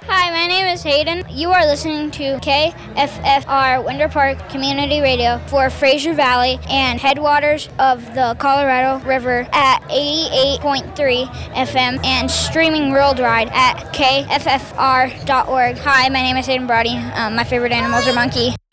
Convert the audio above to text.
Hi, my name is Hayden. You are listening to KFFR Winter Park Community Radio for Fraser Valley and headwaters of the Colorado River at 88.3 FM and streaming worldwide at kffr.org. Hi, my name is Hayden Brody. My favorite animals are monkey.